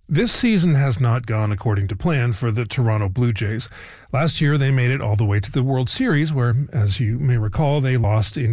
This season has not gone according to plan for the Toronto Blue Jays. Last year, they made it all the way to the World Series, where, as you may recall, they lost in